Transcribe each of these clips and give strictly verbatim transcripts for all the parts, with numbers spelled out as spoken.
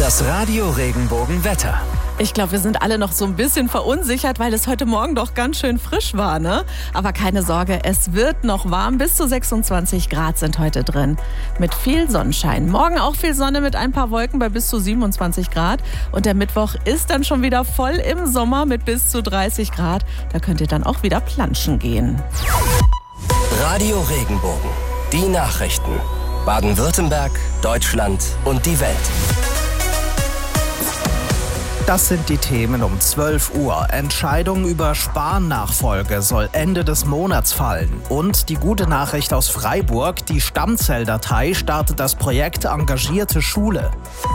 Das Radio Regenbogen Wetter. Ich glaube, wir sind alle noch so ein bisschen verunsichert, weil es heute Morgen doch ganz schön frisch war, ne? Aber keine Sorge, es wird noch warm. Bis zu sechsundzwanzig Grad sind heute drin. Mit viel Sonnenschein. Morgen auch viel Sonne mit ein paar Wolken bei bis zu siebenundzwanzig Grad. Und der Mittwoch ist dann schon wieder voll im Sommer mit bis zu dreißig Grad. Da könnt ihr dann auch wieder planschen gehen. Radio Regenbogen. Die Nachrichten. Baden-Württemberg, Deutschland und die Welt. Das sind die Themen um zwölf Uhr. Entscheidung über Spahn-Nachfolge soll Ende des Monats fallen. Und die gute Nachricht aus Freiburg, die Stammzelldatei startet das Projekt Engagierte Schule.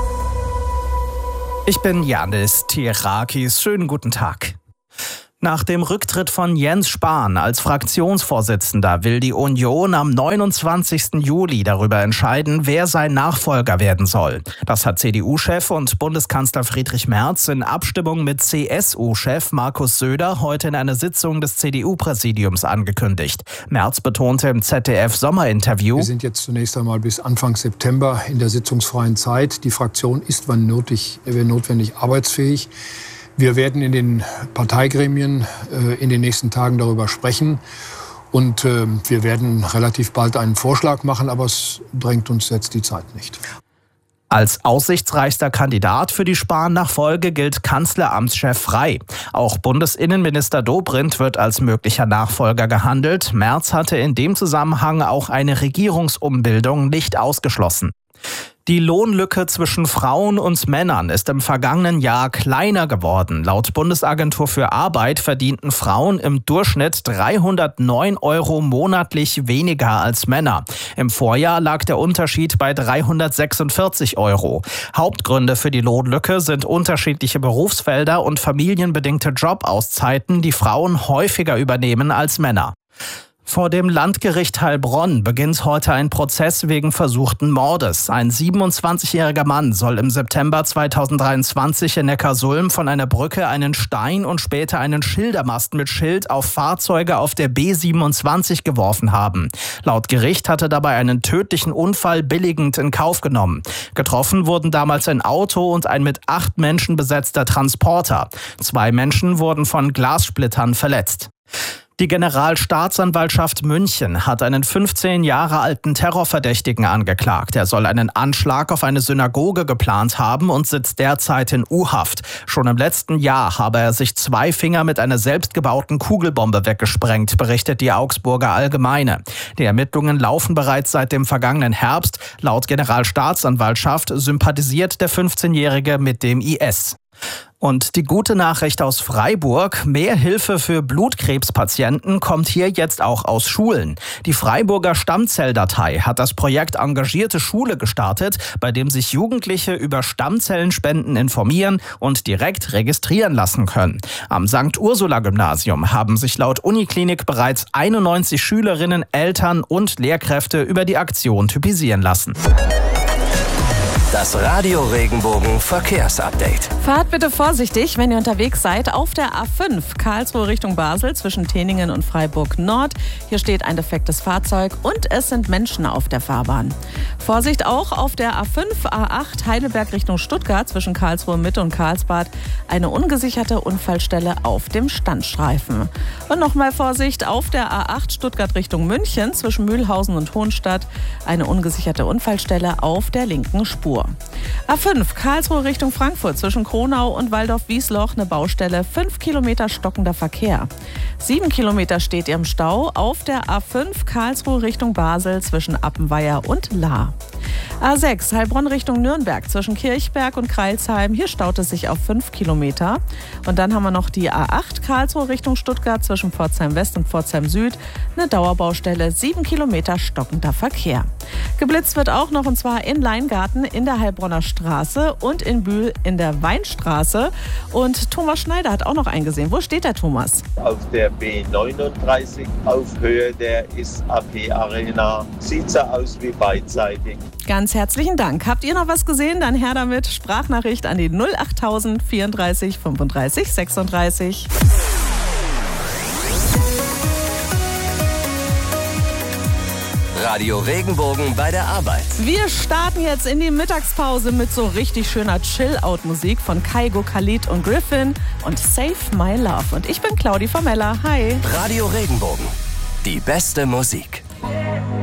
Ich bin Janis Tirakis. Schönen guten Tag. Nach dem Rücktritt von Jens Spahn als Fraktionsvorsitzender will die Union am neunundzwanzigsten Juli darüber entscheiden, wer sein Nachfolger werden soll. Das hat C D U-Chef und Bundeskanzler Friedrich Merz in Abstimmung mit C S U-Chef Markus Söder heute in einer Sitzung des C D U-Präsidiums angekündigt. Merz betonte im Z D F-Sommerinterview: Wir sind jetzt zunächst einmal bis Anfang September in der sitzungsfreien Zeit. Die Fraktion ist, wann nötig, wenn notwendig, arbeitsfähig. Wir werden in den Parteigremien äh, in den nächsten Tagen darüber sprechen und äh, wir werden relativ bald einen Vorschlag machen, aber es drängt uns jetzt die Zeit nicht. Als aussichtsreichster Kandidat für die Spahn-Nachfolge gilt Kanzleramtschef Frey. Auch Bundesinnenminister Dobrindt wird als möglicher Nachfolger gehandelt. Merz hatte in dem Zusammenhang auch eine Regierungsumbildung nicht ausgeschlossen. Die Lohnlücke zwischen Frauen und Männern ist im vergangenen Jahr kleiner geworden. Laut Bundesagentur für Arbeit verdienten Frauen im Durchschnitt dreihundertneun Euro monatlich weniger als Männer. Im Vorjahr lag der Unterschied bei dreihundertsechsundvierzig Euro. Hauptgründe für die Lohnlücke sind unterschiedliche Berufsfelder und familienbedingte Jobauszeiten, die Frauen häufiger übernehmen als Männer. Vor dem Landgericht Heilbronn beginnt heute ein Prozess wegen versuchten Mordes. Ein siebenundzwanzigjähriger Mann soll im September zweitausenddreiundzwanzig in Neckarsulm von einer Brücke einen Stein und später einen Schildermast mit Schild auf Fahrzeuge auf der B siebenundzwanzig geworfen haben. Laut Gericht hatte dabei einen tödlichen Unfall billigend in Kauf genommen. Getroffen wurden damals ein Auto und ein mit acht Menschen besetzter Transporter. Zwei Menschen wurden von Glassplittern verletzt. Die Generalstaatsanwaltschaft München hat einen fünfzehn Jahre alten Terrorverdächtigen angeklagt. Er soll einen Anschlag auf eine Synagoge geplant haben und sitzt derzeit in U-Haft. Schon im letzten Jahr habe er sich zwei Finger mit einer selbstgebauten Kugelbombe weggesprengt, berichtet die Augsburger Allgemeine. Die Ermittlungen laufen bereits seit dem vergangenen Herbst. Laut Generalstaatsanwaltschaft sympathisiert der fünfzehnjährige mit dem I S. Und die gute Nachricht aus Freiburg: Mehr Hilfe für Blutkrebspatienten kommt hier jetzt auch aus Schulen. Die Freiburger Stammzelldatei hat das Projekt Engagierte Schule gestartet, bei dem sich Jugendliche über Stammzellenspenden informieren und direkt registrieren lassen können. Am Sankt Ursula Gymnasium haben sich laut Uniklinik bereits einundneunzig Schülerinnen, Eltern und Lehrkräfte über die Aktion typisieren lassen. Das Radio Regenbogen Verkehrsupdate. Fahrt bitte vorsichtig, wenn ihr unterwegs seid, auf der A fünf Karlsruhe Richtung Basel zwischen Teningen und Freiburg Nord. Hier steht ein defektes Fahrzeug und es sind Menschen auf der Fahrbahn. Vorsicht auch auf der A fünf A acht Heidelberg Richtung Stuttgart zwischen Karlsruhe Mitte und Karlsbad. Eine ungesicherte Unfallstelle auf dem Standstreifen. Und nochmal Vorsicht auf der A acht Stuttgart Richtung München zwischen Mühlhausen und Hohenstadt. Eine ungesicherte Unfallstelle auf der linken Spur. A fünf Karlsruhe Richtung Frankfurt zwischen Kronau und Waldorf-Wiesloch eine Baustelle, fünf Kilometer stockender Verkehr. Sieben Kilometer steht ihr im Stau auf der A fünf Karlsruhe Richtung Basel zwischen Appenweier und Lahr. A sechs Heilbronn Richtung Nürnberg zwischen Kirchberg und Crailsheim. Hier staut es sich auf fünf Kilometer. Und dann haben wir noch die A acht Karlsruhe Richtung Stuttgart zwischen Pforzheim West und Pforzheim Süd. Eine Dauerbaustelle, sieben Kilometer stockender Verkehr. Geblitzt wird auch noch, und zwar in Leingarten in der Heilbronner Straße und in Bühl in der Weinstraße. Und Thomas Schneider hat auch noch eingesehen. Wo steht der Thomas? Auf der B neununddreißig auf Höhe der S A P Arena. Sieht so aus wie beidseitig. Ganz herzlichen Dank. Habt ihr noch was gesehen? Dann her damit. Sprachnachricht an die null achttausend vierunddreißig fünfunddreißig sechsunddreißig. Radio Regenbogen bei der Arbeit. Wir starten jetzt in die Mittagspause mit so richtig schöner Chill-Out-Musik von Kygo, Khalid und Griffin und Save My Love. Und ich bin Claudi Formella. Hi. Radio Regenbogen. Die beste Musik.